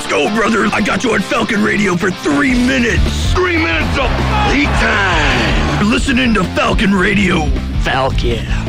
Let's go, brother. I got you on Falcon Radio for 3 minutes. 3 minutes of lead time. You're listening to Falcon Radio. Falk, yeah.